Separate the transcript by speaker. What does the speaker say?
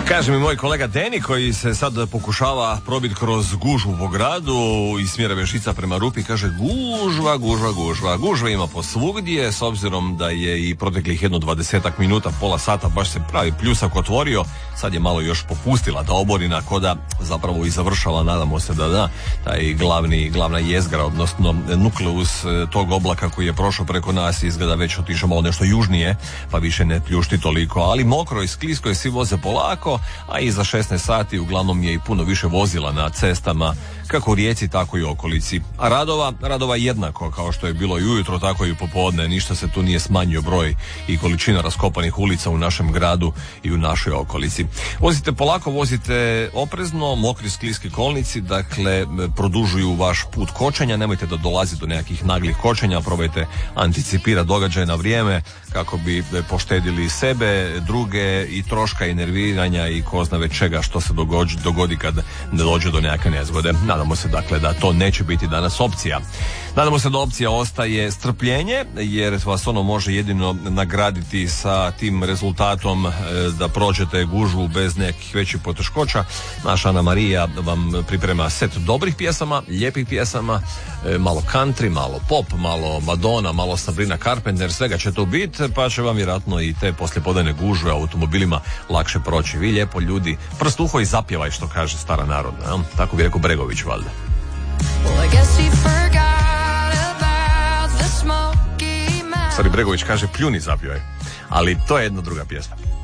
Speaker 1: Kaže mi moj kolega Deni koji se sad pokušava probiti kroz gužvu po gradu iz smjera Vešica prema Rupi, kaže gužva ima posvugdje, s obzirom da je i proteklih 20 minuta, pola sata baš se pravi pljusak otvorio, sad je malo još popustila ta oborina, koda zapravo i završava, nadamo se da taj glavna jezgra, odnosno nukleus tog oblaka koji je prošao preko nas izgleda već otišao malo nešto južnije, pa više ne pljušti toliko, ali mokro i sklisko je, svi voze polako, a iza 16 sati uglavnom je i puno više vozila na cestama, kako u Rijeci, tako i u okolici. A radova jednako, kao što je bilo i ujutro, tako i popodne, ništa se tu nije smanjio broj i količina raskopanih ulica u našem gradu i u našoj okolici. Vozite polako, vozite oprezno, mokri skliski kolnici, dakle, produžuju vaš put kočenja, nemojte da dolazi do nekakvih naglih kočenja, probajte anticipirati događaje na vrijeme, kako bi poštedili sebe, druge i troška i nerviranja i ko zna već čega što se dogodi kad ne dođe do nekakve nezgode. Nadamo se dakle da to neće biti danas opcija. Nadamo se da opcija ostaje strpljenje, jer vas ono može jedino nagraditi sa tim rezultatom da prođete gužvu bez nekih većih poteškoća. Naša Ana Marija vam priprema set dobrih pjesama, lijepih pjesama, malo country, malo pop, malo Madonna, malo Sabrina Carpenter, svega će to biti, pa će vam vjerojatno i te poslijepodnevne gužve automobilima lakše proći. Vi lijepo ljudi, prst uho i zapjevaj, što kaže stara narodna, ja? Tako bi rekao Bregović valjda. Stari Bregović kaže pljuni zapjevaj, ali to je jedna druga pjesma.